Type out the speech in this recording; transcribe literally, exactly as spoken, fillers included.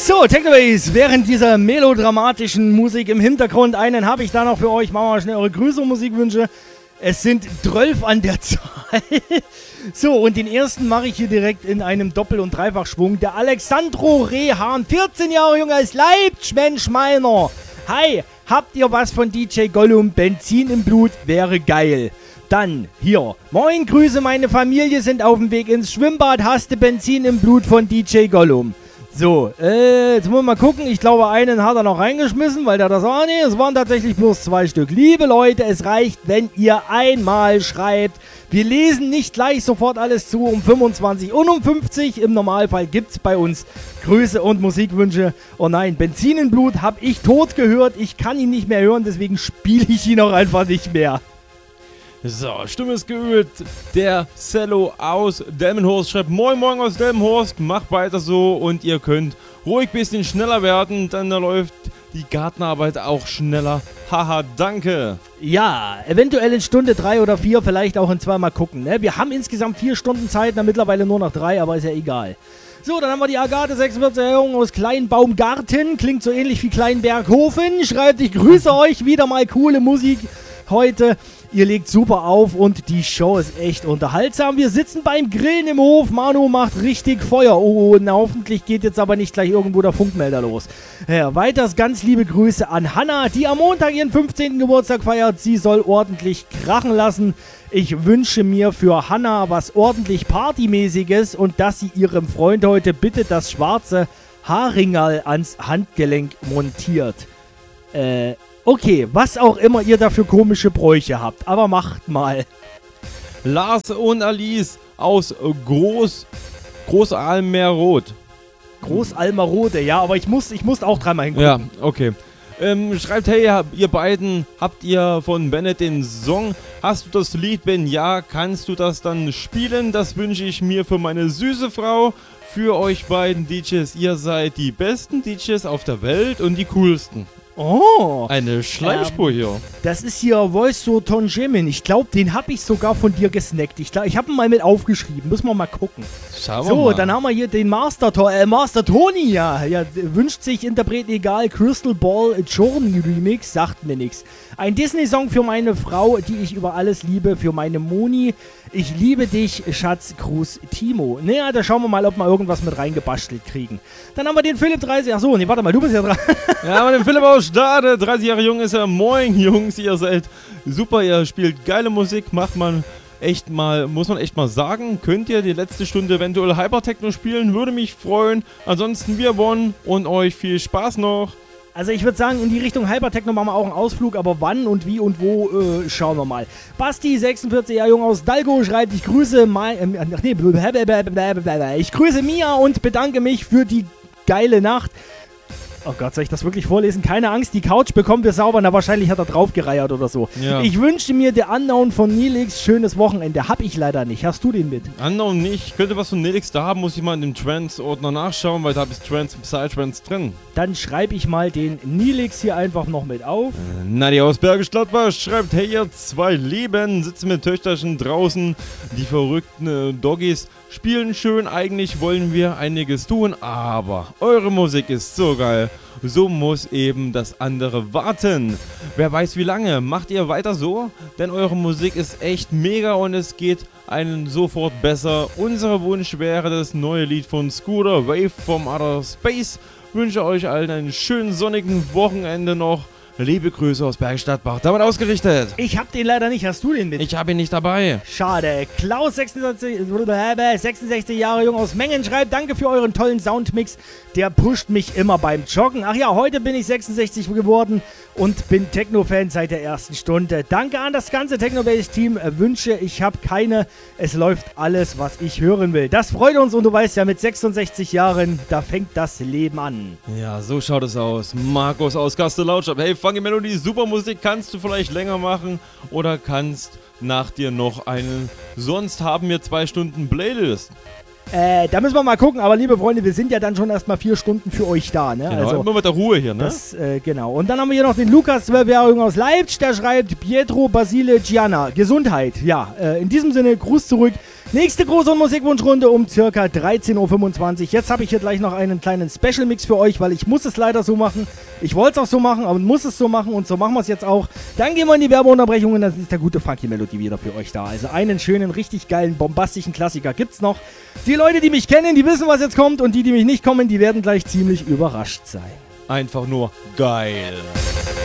So, Technobase, während dieser melodramatischen Musik im Hintergrund, einen habe ich da noch für euch. Machen wir mal schnell eure Grüße und Musikwünsche. Es sind zwölf an der Zahl. So, und den ersten mache ich hier direkt in einem Doppel- und Dreifachschwung. Der Alexandro Rehan, vierzehn Jahre jung als Leibmensch meiner. Hi, habt ihr was von D J Gollum? Benzin im Blut wäre geil. Dann, hier, moin, Grüße, meine Familie sind auf dem Weg ins Schwimmbad. Hast du Benzin im Blut von D J Gollum? So, äh, jetzt muss man mal gucken. Ich glaube, einen hat er noch reingeschmissen, weil der das war. Nee, es waren tatsächlich bloß zwei Stück. Liebe Leute, es reicht, wenn ihr einmal schreibt. Wir lesen nicht gleich sofort alles zu um fünfundzwanzig und um fünfzig. Im Normalfall gibt's bei uns Grüße und Musikwünsche. Oh nein, Benzin im Blut habe ich tot gehört. Ich kann ihn nicht mehr hören, deswegen spiele ich ihn auch einfach nicht mehr. So, Stimme ist geölt. Der Cello aus Delmenhorst schreibt: Moin Moin aus Delmenhorst, macht weiter so und ihr könnt ruhig ein bisschen schneller werden, dann da läuft die Gartenarbeit auch schneller. Haha, danke. Ja, eventuell in Stunde drei oder vier, vielleicht auch in zwei, mal gucken. Ne? Wir haben insgesamt vier Stunden Zeit, na, mittlerweile nur noch drei, aber ist ja egal. So, dann haben wir die Agathe sechsundvierzig Jahre aus Kleinbaumgarten, klingt so ähnlich wie Kleinberghofen, schreibt: Ich grüße euch, wieder mal coole Musik heute. Ihr legt super auf und die Show ist echt unterhaltsam. Wir sitzen beim Grillen im Hof. Manu macht richtig Feuer. Oh, na, hoffentlich geht jetzt aber nicht gleich irgendwo der Funkmelder los. Ja, weiters ganz liebe Grüße an Hanna, die am Montag ihren fünfzehnten Geburtstag feiert. Sie soll ordentlich krachen lassen. Ich wünsche mir für Hanna was ordentlich Partymäßiges und dass sie ihrem Freund heute bitte das schwarze Haarringerl ans Handgelenk montiert. Äh... Okay, was auch immer ihr da für komische Bräuche habt, aber macht mal. Lars und Alice aus Groß, Großalmerroth. Großalmerode, ja, aber ich muss, ich muss auch dreimal hingucken. Ja, okay. Ähm, schreibt: Hey, ihr beiden, habt ihr von Bennett den Song? Hast du das Lied? Wenn ja, kannst du das dann spielen? Das wünsche ich mir für meine süße Frau, für euch beiden D Js. Ihr seid die besten D Js auf der Welt und die coolsten. Oh. Eine Schleimspur ähm, hier. Das ist hier Voice so Tonjemin. Ich glaube, den habe ich sogar von dir gesnackt. Ich, glaub, ich habe ihn mal mit aufgeschrieben. Müssen wir mal gucken. Schauen wir so, mal. Dann haben wir hier den Master, äh, Master Tony. Ja. ja, wünscht sich Interpret egal. Crystal Ball Journey Remix. Sagt mir nichts. Ein Disney-Song für meine Frau, die ich über alles liebe. Für meine Moni. Ich liebe dich, Schatz, Gruß, Timo. Naja, da schauen wir mal, ob wir irgendwas mit reingebastelt kriegen. Dann haben wir den Philipp dreißig. Achso, nee, warte mal, du bist ja dran. Ja, aber den Philipp aus Stade, dreißig Jahre jung ist er. Moin, Jungs, ihr seid super, ihr spielt geile Musik, macht man echt mal, muss man echt mal sagen. Könnt ihr die letzte Stunde eventuell Hypertechno spielen? Würde mich freuen. Ansonsten, wir wollen und euch viel Spaß noch. Also ich würde sagen, in die Richtung Hypertechno machen wir auch einen Ausflug, aber wann und wie und wo, äh, schauen wir mal. Basti, sechsundvierzig Jahre jung aus Dalgo, schreibt: Ich grüße mein, äh, ach nee, ich grüße Mia und bedanke mich für die geile Nacht. Oh Gott, soll ich das wirklich vorlesen? Keine Angst, die Couch bekommen wir sauber. Na, wahrscheinlich hat er draufgereiert oder so. Ja. Ich wünsche mir der Unknown von Nilix. Schönes Wochenende. Hab ich leider nicht. Hast du den mit? Unknown nicht. Ich könnte was von Nilix da haben, muss ich mal in dem Trance-Ordner nachschauen, weil da habe ich Trance und Psytrance drin. Dann schreibe ich mal den Nilix hier einfach noch mit auf. Äh, Nadja aus Bergisch Gladbach schreibt: Hey, ihr zwei Lieben, sitzen mit Töchterchen draußen. Die verrückten äh, Doggies spielen schön. Eigentlich wollen wir einiges tun, aber eure Musik ist so geil. So muss eben das andere warten. Wer weiß wie lange. Macht ihr weiter so? Denn eure Musik ist echt mega und es geht einen sofort besser. Unser Wunsch wäre das neue Lied von Scooter, Wave from Outer Space. Wünsche euch allen einen schönen sonnigen Wochenende noch. Liebe Grüße aus Bergisch Gladbach. Damit ausgerichtet. Ich hab den leider nicht. Hast du den mit? Ich habe ihn nicht dabei. Schade. Klaus, sechsundsechzig, sechsundsechzig Jahre jung aus Mengen, schreibt: Danke für euren tollen Soundmix. Der pusht mich immer beim Joggen. Ach ja, heute bin ich sechsundsechzig geworden und bin Techno-Fan seit der ersten Stunde. Danke an das ganze Technobase-Team. Wünsche, ich habe keine. Es läuft alles, was ich hören will. Das freut uns und du weißt ja, mit sechsundsechzig Jahren, da fängt das Leben an. Ja, so schaut es aus. Markus aus Kastellautschap. Hey, Funky Melodie, super Musik. Kannst du vielleicht länger machen oder kannst nach dir noch einen? Sonst haben wir zwei Stunden Playlist. Äh, da müssen wir mal gucken, aber liebe Freunde, wir sind ja dann schon erstmal vier Stunden für euch da, ne? Genau, also, immer mit der Ruhe hier, ne? Das, äh, genau. Und dann haben wir hier noch den Lukas, zwölf Jahre jung aus Leipzig, der schreibt Pietro Basile Gianna. Gesundheit, ja. Äh, in diesem Sinne, Gruß zurück. Nächste große Musikwunschrunde um circa dreizehn Uhr fünfundzwanzig. Jetzt habe ich hier gleich noch einen kleinen Special-Mix für euch, weil ich muss es leider so machen. Ich wollte es auch so machen, aber muss es so machen und so machen wir es jetzt auch. Dann gehen wir in die Werbeunterbrechung und dann ist der gute Funky Melody wieder für euch da. Also einen schönen, richtig geilen, bombastischen Klassiker gibt's noch. Die Leute, die mich kennen, die wissen, was jetzt kommt und die, die mich nicht kommen, die werden gleich ziemlich überrascht sein. Einfach nur geil.